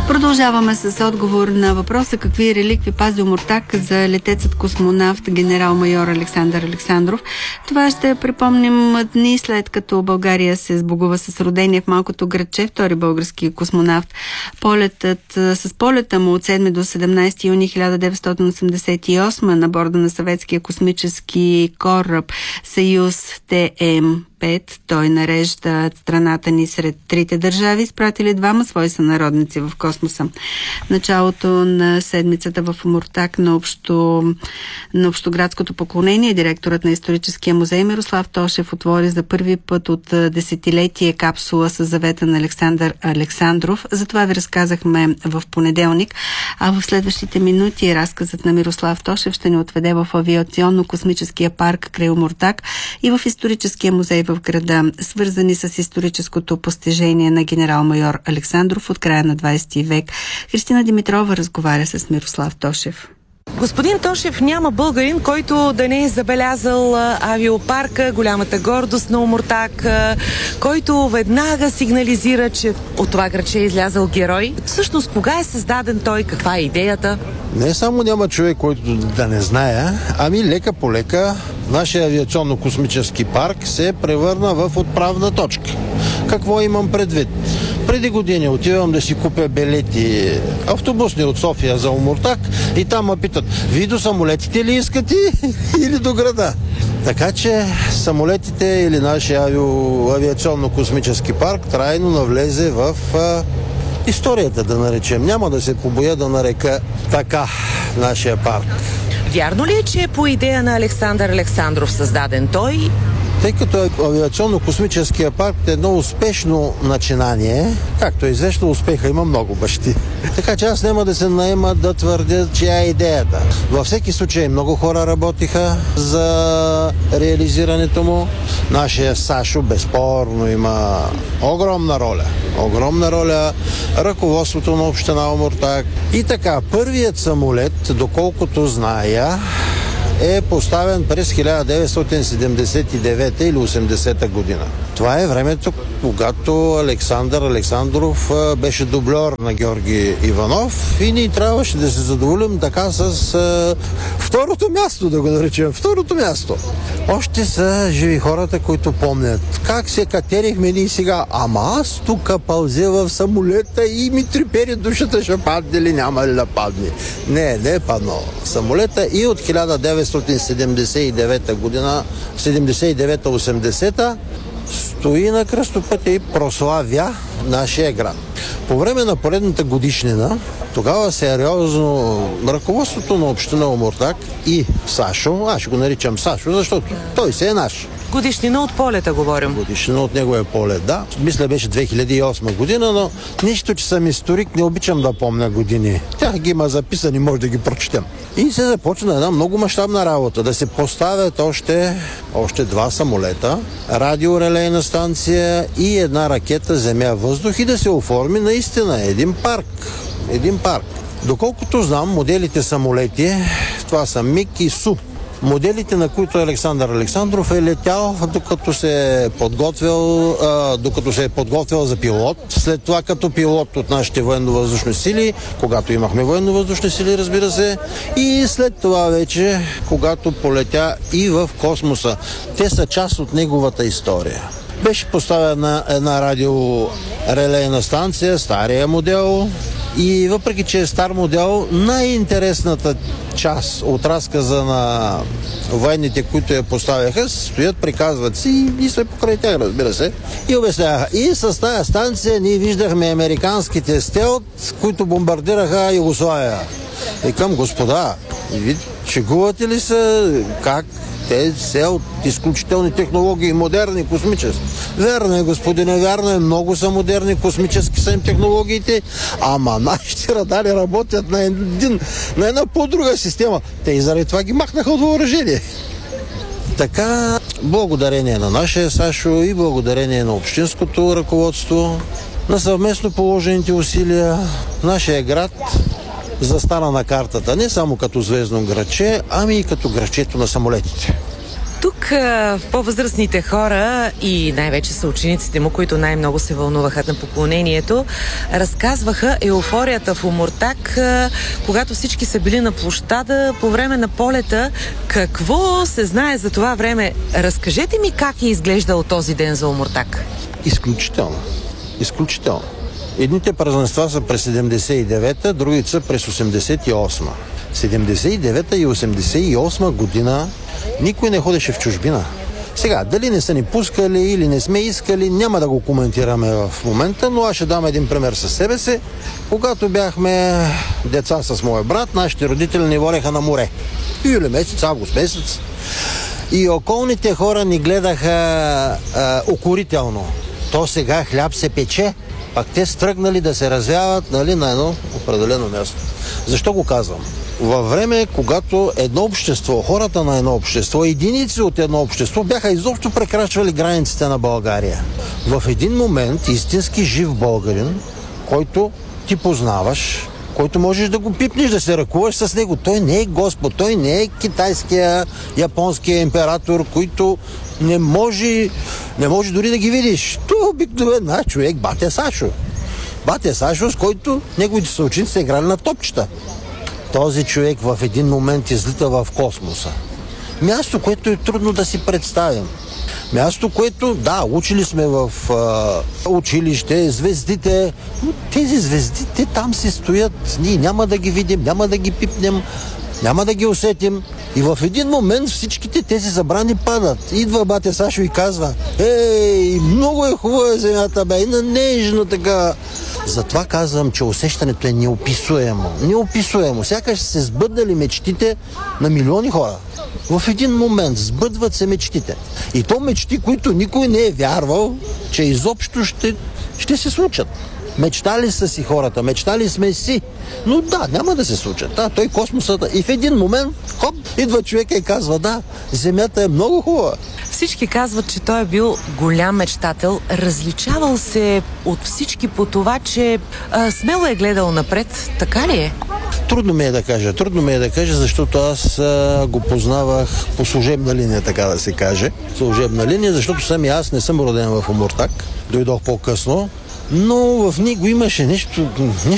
Продължаваме с отговор на въпроса какви реликви пази Омуртаг за летецът-космонавт генерал-майор Александър Александров. Това ще припомним дни след като България се сбогува с родения в малкото градче, втори български космонавт. С полета му от 7 до 17 юни 1988 на борда на съветския космически кораб Съюз ТМ-5. Той нарежда страната ни сред трите държави, изпратили двама свои сънародници в космоса. Началото на седмицата в Омуртаг на общоградското поклонение директорът на историческия музей Мирослав Тошев отвори за първи път от десетилетие капсула с завета на Александър Александров. За това ви разказахме в понеделник, а в следващите минути разказът на Мирослав Тошев ще ни отведе в авиационно-космическия парк край Омуртаг и в историческия музей в града, свързани с историческото постижение на генерал-майор Александров от края на 20 век. Христина Димитрова разговаря с Мирослав Тошев. Господин Тошев, няма българин, който да не е забелязал авиопарка, голямата гордост на Омуртаг, който веднага сигнализира, че от това градче е излязъл герой. Всъщност, кога е създаден той? Каква е идеята? Не само няма човек, който да не знае, ами лека по лека нашия авиационно-космически парк се превърна в отправна точка. Какво имам предвид? Преди години отивам да си купя билети автобусни от София за Омуртаг и там ме питат: "Вие до самолетите ли искате или до града?" Така че самолетите или нашия авиационно-космически парк трайно навлезе в историята, да наречем. Няма да се побоя да нарека така нашия парк. Вярно ли е, че е по идея на Александър Александров създаден той? Тъй като авиационно-космическия парк е едно успешно начинание, както е известно, успеха има много бащи. Така че аз няма да се наема да твърдя, чия е идеята. Във всеки случай много хора работиха за реализирането му. Нашия Сашо безспорно има огромна роля. Огромна роля ръководството на община Омуртаг. И така, първият самолет, доколкото зная, е поставен през 1979 или 80 година. Това е времето, когато Александър Александров беше дубльор на Георги Иванов и ние трябваше да се задоволим така с второто място, да го наречем. Второто място. Още са живи хората, които помнят как се катерихме ние сега. Ама аз тук пълзе в самолета и ми трепери душата, ще падне ли, няма ли да падне. Не е паднал самолета и от 1979 година, 79-80 стои на кръстопътя и прославя нашия град. По време на поредната годишнина, тогава сериозно ръководството на община Омуртаг и Сашо, аз ще го наричам Сашо, защото той се е наш. Годишнина от полета говорим. Годишнина от неговия полет, да. Мисля беше 2008 година, но нищо, че съм историк, не обичам да помня години. Тях ги има записани, може да ги прочетем. И се започна една много мащабна работа. Да се поставят още два самолета, радиорелейна станция и една ракета земя-въздух и да се оформи наистина един парк. Един парк. Доколкото знам, моделите самолети, това са МиГ и Су. Моделите, на които Александър Александров е летял, докато се е подготвял за пилот. След това като пилот от нашите военно-въздушни сили, когато имахме военно-въздушни сили, разбира се, и след това вече, когато полетя и в космоса. Те са част от неговата история. Беше поставена една радиорелейна станция, стария модел, и въпреки че е стар модел, най-интересната част от разказа на военните, които я поставяха, стоят, приказват си и са покрай тях, разбира се, и обясняваха. И с тази станция ние виждахме американските стелт, които бомбардираха Югославия. Викам: "Господа, ви шегувате ли се? Как? Те все от изключителни технологии, модерни, космически." Верно е, господине, вярно е, много са модерни, космически са им технологиите, ама нашите радари работят на една по-друга система. Те и заради това ги махнаха от въоръжение. Така, благодарение на нашия Сашо и благодарение на общинското ръководство, на съвместно положените усилия, нашия град застана на картата не само като звездно градче, ами и като градчето на самолетите. Тук по-възрастните хора и най-вече са учениците му, които най-много се вълнуваха на поклонението, разказваха еуфорията в Омуртаг, когато всички са били на площада по време на полета. Какво се знае за това време? Разкажете ми как е изглеждал този ден за Омуртаг. Изключително. Изключително. Едните празненства са през 79-та, другите са през 88-та. 79-та и 88-та година никой не ходеше в чужбина. Сега, дали не са ни пускали или не сме искали, няма да го коментираме в момента, но аз ще дам един пример със себе си. Когато бяхме деца с моя брат, нашите родители ни водеха на море. Юли месец, август месец. И околните хора ни гледаха укорително. То сега хляб се пече, пак те стръгнали да се развяват, нали, на едно определено място. Защо го казвам? Във време, когато едно общество, хората на едно общество, единици от едно общество бяха изобщо прекрачвали границите на България. В един момент истински жив българин, който ти познаваш, който можеш да го пипнеш, да се ръкуваш с него. Той не е Господ, той не е китайския, японския император, който не може дори да ги видиш. Това е обикновен човек, Батя Сашо. Батя Сашо, с който неговите съученици са играли на топчета. Този човек в един момент излита в космоса. Място, което е трудно да си представим. Място, което, да, учили сме в училище, звездите, но тези звезди, те там си стоят. Ние няма да ги видим, няма да ги пипнем, няма да ги усетим. И в един момент всичките тези забрани падат. Идва Батя Сашо и казва: ей, много е хубава земята, бе, и на нежно така. Затова казвам, че усещането е неописуемо. Неописуемо. Сякаш се сбъднали мечтите на милиони хора. В един момент сбъдват се мечтите. И то мечти, които никой не е вярвал, че изобщо ще се случат. Мечтали са си хората, мечтали сме си. Но да, няма да се случат. Да, той космосът. И в един момент, хоп, идва човека и казва: да, земята е много хубава. Всички казват, че той е бил голям мечтател. Различавал се от всички по това, че смело е гледал напред. Така ли е? Трудно ми е да кажа, защото аз го познавах по служебна линия, така да се каже. Служебна линия, защото сами аз не съм роден в Омуртаг. Дойдох по-късно. Но в него имаше нещо